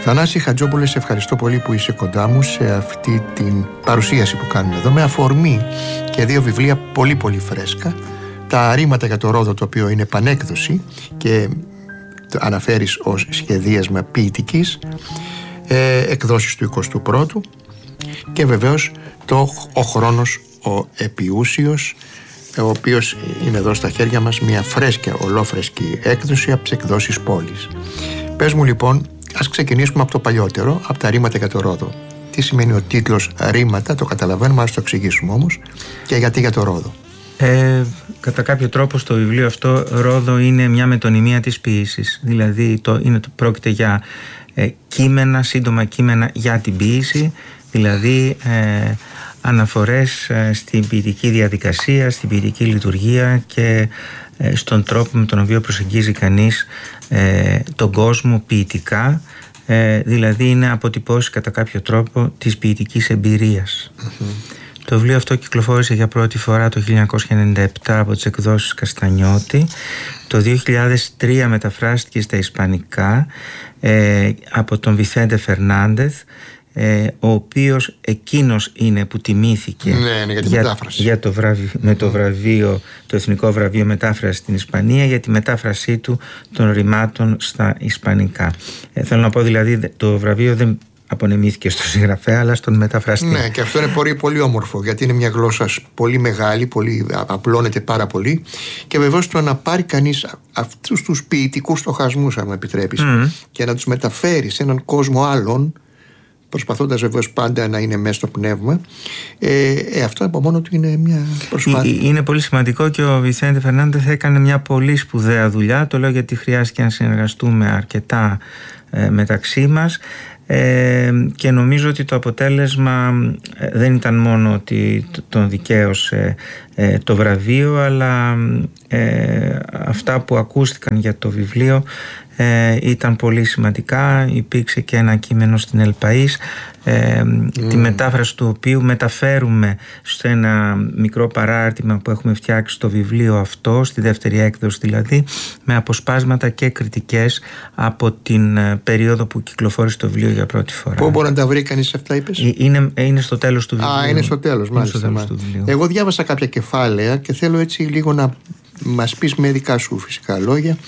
Θανάση Χατζόπουλε, σε ευχαριστώ πολύ που είσαι κοντά μου σε αυτή την παρουσίαση που κάνουμε εδώ, με αφορμή και δύο βιβλία πολύ πολύ φρέσκα. Τα ρήματα για το Ρόδο, το οποίο είναι πανέκδοση και το αναφέρεις ως σχεδίασμα ποιητικής, εκδόσεις του 21ου, και βεβαίως ο χρόνος ο επιούσιος, ο οποίος είναι εδώ στα χέρια μας, μια φρέσκια, ολόφρεσκη έκδοση από τις εκδόσεις Πόλης. Πες μου λοιπόν, ας ξεκινήσουμε από το παλιότερο, από τα ρήματα για το Ρόδο. Τι σημαίνει ο τίτλος ρήματα, το καταλαβαίνουμε, ας το εξηγήσουμε όμως, και γιατί για το Ρόδο. Κατά κάποιο τρόπο στο βιβλίο αυτό Ρόδο είναι μια μετωνυμία της ποίησης. Δηλαδή πρόκειται για κείμενα, σύντομα κείμενα για την ποίηση, δηλαδή αναφορές στην ποιητική διαδικασία, στην ποιητική λειτουργία και στον τρόπο με τον οποίο προσεγγίζει κανείς τον κόσμο ποιητικά, δηλαδή είναι αποτυπώσεις κατά κάποιο τρόπο της ποιητικής εμπειρίας. Το βιβλίο αυτό κυκλοφόρησε για πρώτη φορά το 1997 από τις εκδόσεις Καστανιώτη. Το 2003 μεταφράστηκε στα ισπανικά από τον Βιθέντε Φερνάντεθ, ο οποίος εκείνος είναι που τιμήθηκε για το βραβείο, το Εθνικό Βραβείο Μετάφραση στην Ισπανία, για τη μετάφρασή του των ρημάτων στα ισπανικά. Θέλω να πω δηλαδή, το βραβείο δεν απονεμήθηκε στο συγγραφέα αλλά στον μεταφραστή. Ναι, και αυτό είναι πολύ, πολύ όμορφο, γιατί είναι μια γλώσσα πολύ μεγάλη, απλώνεται πάρα πολύ, και βεβαίως το να πάρει κανείς αυτούς τους ποιητικούς στοχασμούς, αν μου επιτρέπεις, και να τους μεταφέρει σε έναν κόσμο άλλον, προσπαθώντας βεβαίως πάντα να είναι μέσα στο πνεύμα, αυτό από μόνο του είναι μια προσπάθεια. Είναι πολύ σημαντικό και ο Βιθέντε Φερνάντεθ έκανε μια πολύ σπουδαία δουλειά. Το λέω γιατί χρειάστηκε να συνεργαστούμε αρκετά μεταξύ μας, και νομίζω ότι το αποτέλεσμα δεν ήταν μόνο ότι τον δικαίωσε το βραβείο, αλλά αυτά που ακούστηκαν για το βιβλίο ήταν πολύ σημαντικά. Υπήρξε και ένα κείμενο στην Ελπαΐς, τη μετάφραση του οποίου μεταφέρουμε σε ένα μικρό παράρτημα που έχουμε φτιάξει στο βιβλίο αυτό, στη δεύτερη έκδοση δηλαδή, με αποσπάσματα και κριτικές από την περίοδο που κυκλοφόρησε το βιβλίο για πρώτη φορά. Πού μπορεί να τα βρει κανείς αυτά, είπες? Είναι στο τέλος του βιβλίου. Είναι στο τέλος, μάλιστα. Εγώ διάβασα κάποια κεφάλαια και θέλω έτσι λίγο να μας πεις με δικά σου φυσικά λόγια,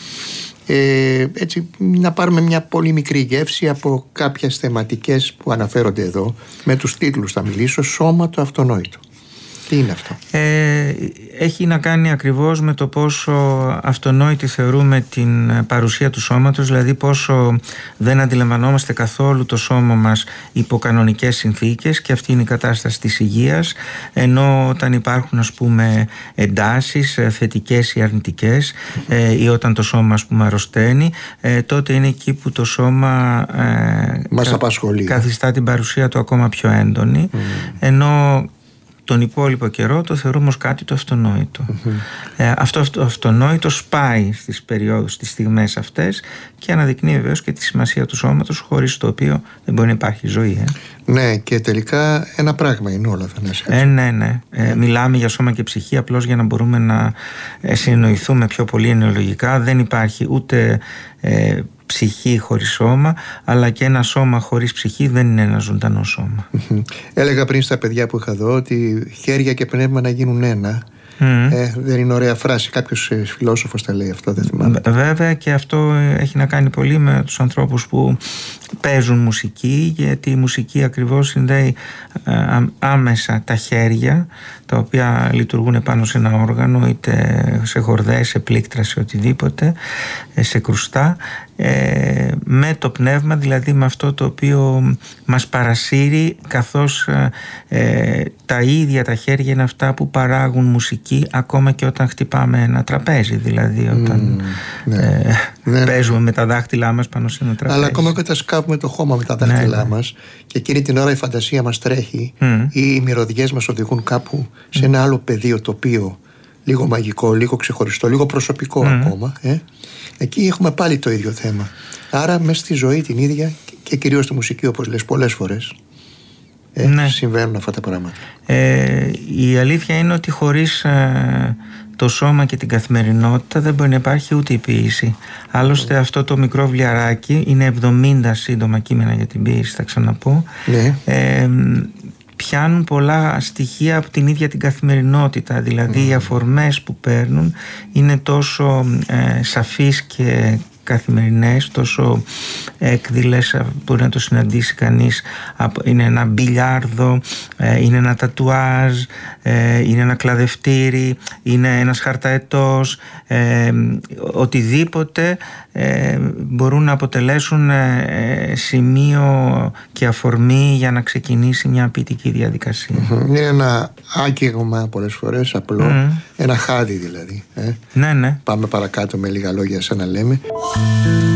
έτσι να πάρουμε μια πολύ μικρή γεύση από κάποιες θεματικές που αναφέρονται εδώ. Με τους τίτλους θα μιλήσω. Σώμα το αυτονόητο. Τι είναι αυτό? Έχει να κάνει ακριβώς με το πόσο αυτονόητη θεωρούμε την παρουσία του σώματος, δηλαδή πόσο δεν αντιλαμβανόμαστε καθόλου το σώμα μας υπό κανονικές συνθήκες, και αυτή είναι η κατάσταση της υγείας, ενώ όταν υπάρχουν ας πούμε εντάσεις θετικές ή αρνητικές, ή όταν το σώμα ας πούμε αρρωσταίνει, τότε είναι εκεί που το σώμα μας απασχολεί, καθιστά την παρουσία του ακόμα πιο έντονη, ενώ τον υπόλοιπο καιρό το θεωρούμε ως κάτι το αυτονόητο. Αυτό το αυτονόητο σπάει στις περιόδους, στις στιγμές αυτές, και αναδεικνύει βεβαίως και τη σημασία του σώματος, χωρίς το οποίο δεν μπορεί να υπάρχει ζωή. Ναι, και τελικά ένα πράγμα είναι όλα, Θανάση. Ναι. Μιλάμε για σώμα και ψυχή απλώς για να μπορούμε να συνεννοηθούμε πιο πολύ ενοιολογικά. Δεν υπάρχει ούτε ψυχή χωρίς σώμα, αλλά και ένα σώμα χωρίς ψυχή δεν είναι ένα ζωντανό σώμα. Έλεγα πριν στα παιδιά που είχα εδώ ότι χέρια και πνεύμα να γίνουν ένα. Δεν είναι ωραία φράση? Κάποιος φιλόσοφος τα λέει αυτό, δεν θυμάμαι. Βέβαια, και αυτό έχει να κάνει πολύ με τους ανθρώπους που παίζουν μουσική, γιατί η μουσική ακριβώς συνδέει άμεσα τα χέρια, τα οποία λειτουργούν πάνω σε ένα όργανο, είτε σε χορδές, σε πλήκτρα, σε οτιδήποτε, σε κρουστά, με το πνεύμα, δηλαδή με αυτό το οποίο μας παρασύρει, καθώς τα ίδια τα χέρια είναι αυτά που παράγουν μουσική ακόμα και όταν χτυπάμε ένα τραπέζι, δηλαδή όταν παίζουμε με τα δάχτυλά μας πάνω σε ένα τραπέζι. Αλλά ακόμα και όταν σκάβουμε το χώμα με τα δάχτυλά μας, και εκείνη την ώρα η φαντασία μας τρέχει, ή οι μυρωδιές μας οδηγούν κάπου σε ένα άλλο πεδίο τοπίο, λίγο μαγικό, λίγο ξεχωριστό, λίγο προσωπικό ακόμα, εκεί έχουμε πάλι το ίδιο θέμα. Άρα μέσα στη ζωή την ίδια, και κυρίως στη μουσική, όπως λες πολλές φορές, συμβαίνουν αυτά τα πράγματα. Η αλήθεια είναι ότι χωρίς το σώμα και την καθημερινότητα, δεν μπορεί να υπάρχει ούτε η ποίηση. Άλλωστε αυτό το μικρό βιβλιαράκι είναι 70 σύντομα κείμενα για την ποίηση, θα ξαναπώ. Πιάνουν πολλά στοιχεία από την ίδια την καθημερινότητα, δηλαδή οι αφορμές που παίρνουν είναι τόσο σαφείς και καθημερινές, τόσο έκδηλες, μπορεί να το συναντήσει κανείς. Είναι ένα μπιλιάρδο, είναι ένα τατουάζ, είναι ένα κλαδευτήρι, είναι ένας χαρταετός, οτιδήποτε μπορούν να αποτελέσουν σημείο και αφορμή για να ξεκινήσει μια ποιητική διαδικασία. Είναι ένα άγγιγμα πολλές φορές απλό, ένα χάδι δηλαδή. Ναι. Πάμε παρακάτω με λίγα λόγια σαν να λέμε.